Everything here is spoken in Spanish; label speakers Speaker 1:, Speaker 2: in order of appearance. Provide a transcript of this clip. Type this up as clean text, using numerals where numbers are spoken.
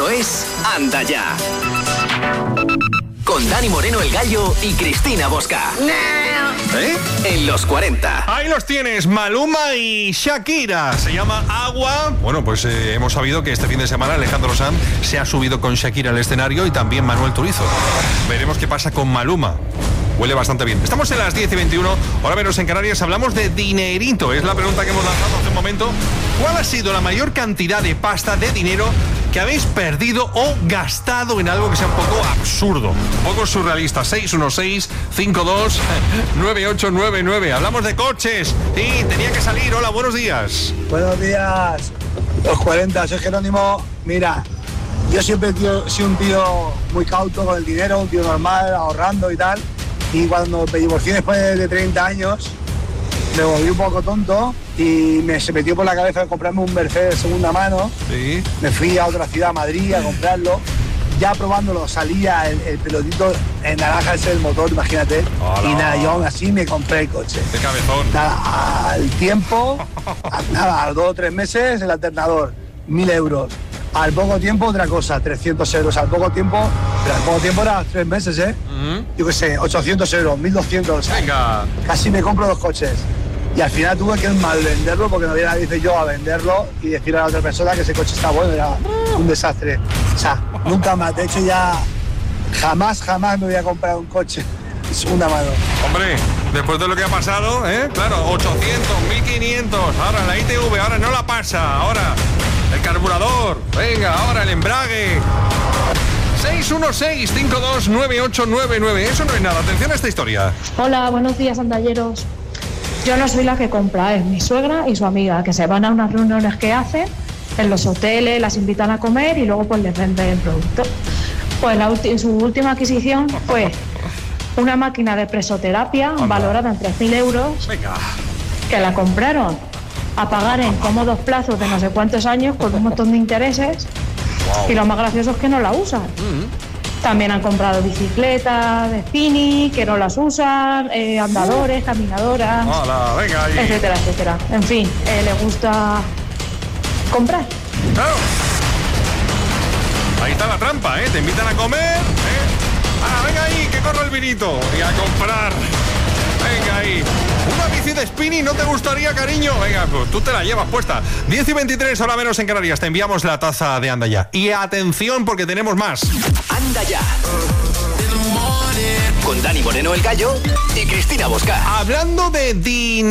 Speaker 1: Esto es Anda Ya. Con Dani Moreno el Gallo y Cristina Bosca. En los 40.
Speaker 2: Ahí los tienes, Maluma y Shakira. Se llama Agua. Bueno, pues hemos sabido que este fin de semana Alejandro Sanz se ha subido con Shakira al escenario y también Manuel Turizo. Veremos qué pasa con Maluma. Huele bastante bien. Estamos en las 10:21, hora menos en Canarias. Hablamos de dinerito. Es la pregunta que hemos lanzado hace un momento. ¿Cuál ha sido la mayor cantidad de pasta, de dinero, que habéis perdido o gastado en algo que sea un poco absurdo, un poco surrealista? 616-529899. Hablamos de coches. Sí, tenía que salir. Hola, buenos días.
Speaker 3: Buenos días, los 40, soy Jerónimo. Mira, yo siempre he sido un tío muy cauto con el dinero, un tío normal, ahorrando y tal. Y cuando me divorcié después de 30 años, me volví un poco tonto y se metió por la cabeza de comprarme un Mercedes de segunda mano.
Speaker 2: Sí.
Speaker 3: Me fui a otra ciudad, a Madrid, a comprarlo. Ya probándolo salía el pelotito en naranja ese del motor, imagínate.
Speaker 2: Hola.
Speaker 3: Y nada, yo aún así me compré el coche.
Speaker 2: De cabezón.
Speaker 3: Nada, al tiempo, a 2 o 3 meses el alternador, 1.000 euros. Al poco tiempo otra cosa, 300 euros. Al poco tiempo, pero al poco tiempo era 3 meses, ¿eh? Yo qué sé, 800 euros, 1.200.
Speaker 2: Venga.
Speaker 3: Casi me compro 2 coches. Y al final tuve que mal venderlo porque no había nadie, dice yo, a venderlo y decirle a la otra persona que ese coche está bueno. Era un desastre. O sea, nunca más. De hecho, ya jamás me voy a comprar un coche de segunda mano.
Speaker 2: Hombre, después de lo que ha pasado, ¿eh? Claro, 800, 1.500. Ahora la ITV, ahora no la pasa. Ahora el carburador. Venga, ahora el embrague. 616-529899. Eso no es nada. Atención a esta historia.
Speaker 4: Hola, buenos días, andalleros. Yo no soy la que compra, es mi suegra y su amiga, que se van a unas reuniones que hacen en los hoteles, las invitan a comer y luego pues les venden el producto. Pues su última adquisición fue una máquina de presoterapia valorada en 3.000 euros.
Speaker 2: Venga.
Speaker 4: Que la compraron a pagar en cómodos plazos de no sé cuántos años con un montón de intereses. Wow. Y lo más gracioso es que no la usan. También han comprado bicicletas de spinning que no las usan, andadores, caminadoras,
Speaker 2: venga ahí.
Speaker 4: etcétera, etcétera. En fin, les gusta comprar.
Speaker 2: Claro. Ahí está la trampa, ¿eh? Te invitan a comer, venga ahí, que corro el vinito. Y a comprar. Venga ahí. Una bici de spinning, ¿no te gustaría, cariño? Venga, pues tú te la llevas puesta. 10:23, hora menos en Canarias. Te enviamos la taza de Anda Ya. Y atención, porque tenemos más.
Speaker 1: Anda Ya. Con Dani Moreno el Gallo y Cristina Bosca.
Speaker 2: Hablando de dinero.